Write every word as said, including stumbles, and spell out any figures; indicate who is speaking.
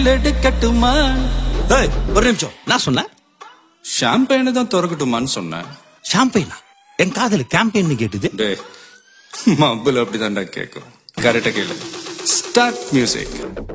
Speaker 1: Sample எடுக்கட்டுமா?
Speaker 2: ஏய், ஒரு நிமிஷம். நான் சொன்னேன்
Speaker 1: ஷாம்பெயினை தான் திறக்கட்டுமான்னு சொன்னேன்.
Speaker 2: ஷாம்பெயினா? என் காதல கேம்பெயின் கேட்டுது.
Speaker 1: டே மబ్బுல அப்படிதான்டா கேட்கும். கரெக்டா கேளு. Start music.